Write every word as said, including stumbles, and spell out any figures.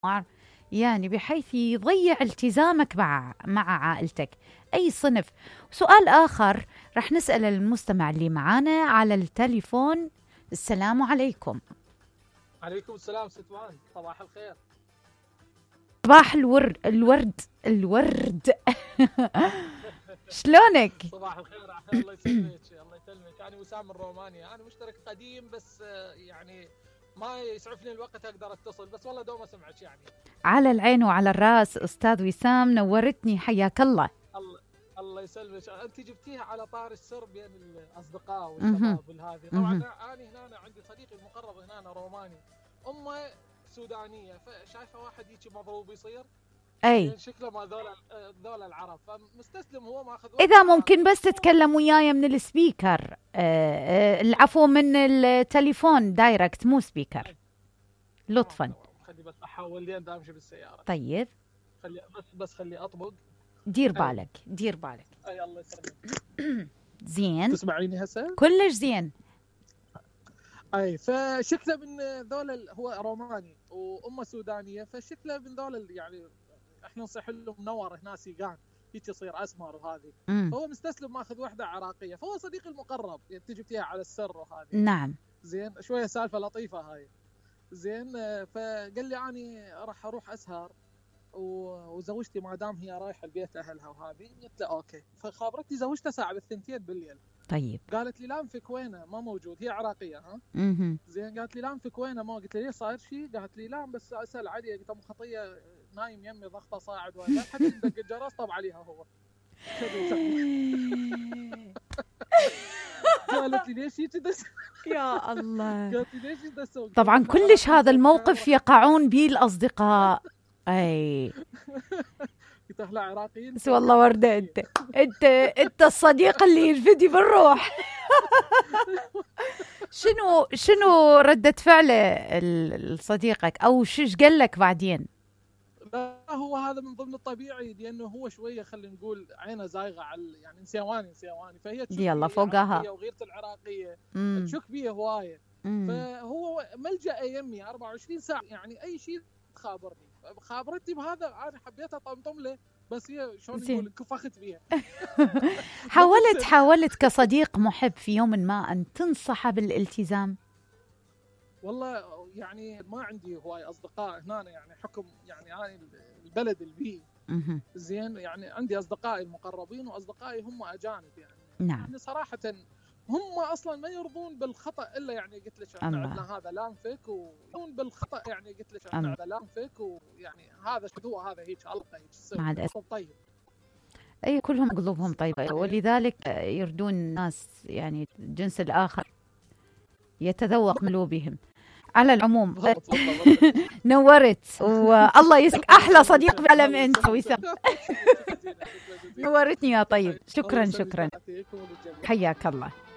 يعني بحيث يضيع التزامك مع مع عائلتك. أي صنف. سؤال آخر رح نسأل المستمع اللي معانا على التليفون. السلام عليكم. عليكم السلام ستوان، صباح الخير. صباح الورد الورد الورد شلونك؟ صباح الخير. الله يسلمك الله يسلمك. أنا وسام من رومانيا، أنا مشترك قديم بس يعني ما يسعفني الوقت أقدر أتصل، بس والله دوما سمعك يعني. على العين وعلى الراس أستاذ وسام، نورتني، حياك الله. الله الله يسلمك. أنت جبتيها على طار السر بين الأصدقاء والشباب والهذه. طبعا أنا هنا عندي صديقي المقرب هنا روماني، أمه سودانية، فشايفه واحد يجي مضروب يصير اي شكله ما ذولا ذولا العرب، فمستسلم هو ماخذ. اذا ممكن بس تتكلم وياي من السبيكر، آه العفو، من التليفون دايركت مو سبيكر لطفا. خلي بس احاول لين امشي بالسياره. طيب خلي بس بس خلي اطبق. دير بالك دير بالك. اي الله يسلمك. زين تسمعيني هسه؟ كلش زين. اي فشكله من ذول، هو روماني وامه سودانيه، فشكله من ذول يعني احنا نصيح له منور هنا سيغان هيك يصير اسمر وهذه. فهو مستسلم ماخذ وحده عراقيه، فهو صديقي المقرب، انت جبتيها على السر وهذه. نعم زين شويه سالفه لطيفه هاي. زين فقال لي اني راح اروح اسهر وزوجتي ما دام هي رايحه البيت اهلها وهذه. قلت له اوكي. فخابرتني زوجتها ساعه بالثنتين بالليل. طيب قالت لي لا انفك وينه ما موجود، هي عراقيه ها. اها زين قالت لي لا انفك وينه ما. قلت لي ليش صاير شيء؟ قالت لي لا بس اسال عادي. قلت ام خطيه نايم يمي ضغطه صاعد ولا حتى دق الجرس طب عليها هو. قالت لي ليش هيك دس يا الله. قالت لي ليش دس. طبعا كلش هذا الموقف يقعون به الاصدقاء. اي قلت له عراقيين بس والله ورده انت انت انت الصديق اللي ينفدي بالروح. شنو شنو ردة فعله صديقك او شش قال لك بعدين؟ لا هو هذا من ضمن الطبيعي، لانه هو شويه خلينا نقول عينه زايغه على يعني نسيواني نسيواني فهي تشك يلا فوقها وغيرة العراقيه تشك بيه هوايه. فهو ملجأ يمي أربعة وعشرين ساعه، يعني اي شيء تخابرني. خابرتني بهذا انا حبيت اطمطم له، بس هي شلون نقول كفخت بيها. حاولت حاولت كصديق محب في يوم ما ان تنصحه بالالتزام؟ والله يعني ما عندي هواي اصدقاء هنا، يعني حكم يعني هاي البلد البي. زين يعني عندي اصدقائي المقربين واصدقائي هم اجانب يعني. نعم. يعني صراحه هم اصلا ما يرضون بالخطا الا يعني قلت لك احنا عندنا هذا لانفك ويرضون بالخطا يعني قلت لك احنا عندنا لانفك ويعني هذا شو هذا هيك الله هيك طيب. اي كلهم قلوبهم طيبه، ولذلك يردون الناس يعني الجنس الاخر يتذوق ملوبهم. على العموم نورت والله يسك احلى صديق بعلم انت وسام. نورتني يا طيب. شكرا شكرا حياك الله.